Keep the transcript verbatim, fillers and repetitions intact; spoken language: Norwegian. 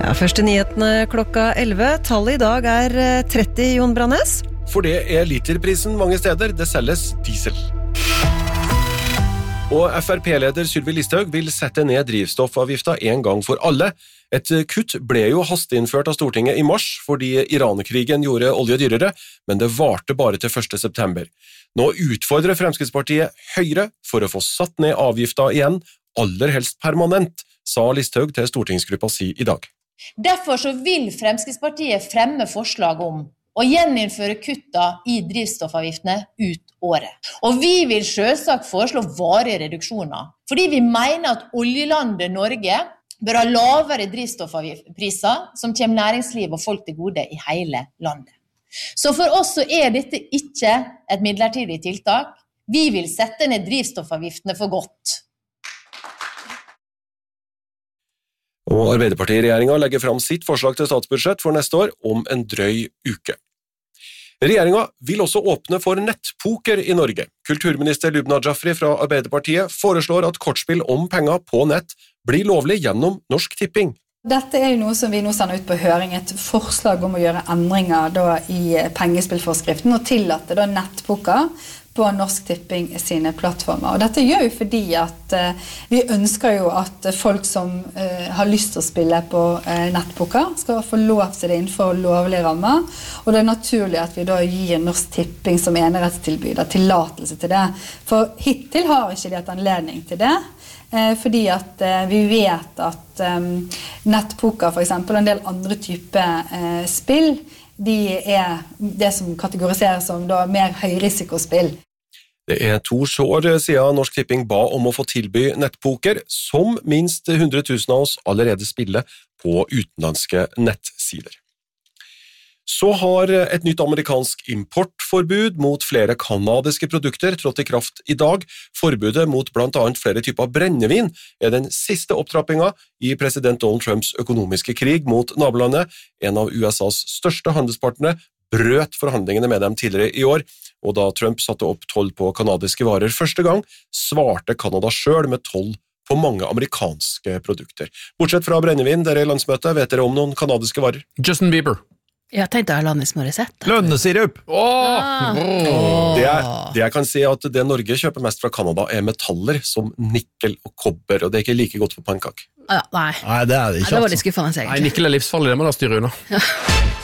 Ja, første nyhetene klokka elleve. Tallet i dag er tretti, Jon Brannes. For det er literprisen mange steder. Det selges diesel. Og F R P-leder Sylvi Listhaug vil sette ned drivstoffavgifta en gang for alle. Et kutt ble jo hasteinnført av Stortinget i mars fordi Iran-krigen gjorde olje dyrere, men det varte bare til første september. Nå utfordrer Fremskrittspartiet Høyre for å få satt ned avgifta igjen, aller helst permanent, sa Listhaug til stortingsgruppa si i dag. Derfor så vil Fremskrittspartiet fremme forslag om å gjeninnføre kutta i drivstoffavgiftene ut året. Og vi vil selvsagt foreslå varige reduksjoner, fordi vi mener at oljelandet Norge bør ha lavere drivstoffpriser som kommer næringsliv og folk til gode i hele landet. Så for oss så er dette ikke et midlertidig tiltak. Vi vil sette ned drivstoffavgiftene for godt. Og Arbeiderparti-regjeringen legger fram sitt forslag til statsbudsjett for neste år om en drøy uke. Regjeringen vil også åpne for nettpoker i Norge. Kulturminister Lubna Jafri fra Arbeiderpartiet foreslår at kortspill om penger på nett blir lovlig gjennom Norsk Tipping. Dette er jo noe som vi nå sender ut på høring, et forslag om å gjøre endringer da i pengespillforskriften og tillate da nettpoker på Norsk Tipping sine plattformer. Og dette gjør jo fordi at uh, vi ønsker jo at folk som uh, har lyst til å spille på uh, nettpoker skal få lov til det innenfor lovlige rammer, og det er naturlig at vi da gir Norsk Tipping som enerettstilbyder tillatelse til det. For hittil har ikke de hatt anledning til det, uh, fordi at uh, vi vet at um, nettpoker for eksempel, og en del andre typer uh, spill, de er det som kategoriseres som da mer høyrisikospill. Det er to år siden Norsk Tipping ba om å få tilby nettpoker, som minst hundre tusen av oss allerede spiller på utenlandske nettsider. Så har et nytt amerikansk importforbud mot flere kanadiske produkter trådt i kraft i dag. Forbudet mot blant annet flere typer brennevin er den siste opptrappinga i president Donald Trumps økonomiske krig mot nabolandet. En av U S A's største handelspartnere brøt forhandlingene med dem tidligere i år, og da Trump satte opp toll på kanadiske varer første gang, svarte Kanada selv med toll på mange amerikanske produkter. Bortsett fra brennevin, dere i landsmøtet, vet dere om noen kanadiske varer? Justin Bieber. Jeg tenkte Alanis Morissette. Lønnesirup! Åh! Ah. Det, jeg, det jeg kan si er at det Norge kjøper mest fra Kanada er metaller som nikkel og kobber, og det er ikke like godt på pannkak. Ja, nei. Nei, det er det ikke. Nei, det var litt skuffende, egentlig. Nei, nikkel er livsfarlig, det må da styre unna.